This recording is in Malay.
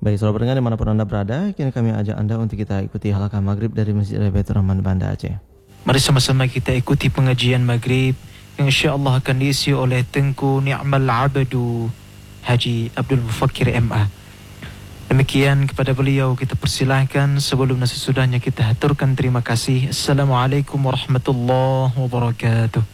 Baik, saudara pendengar dimanapun Anda berada, kini kami ajak Anda untuk kita ikuti halaqah maghrib dari Masjid Baitur Rahman Banda Aceh. Mari sama-sama kita ikuti pengajian maghrib yang insya-Allah akan diisi oleh Tengku Ni'mal Abadu Haji Abdul Mufakir MA. Demikian kepada beliau kita persilahkan, sebelum dan sesudahnya kita haturkan terima kasih. Assalamualaikum warahmatullahi wabarakatuh.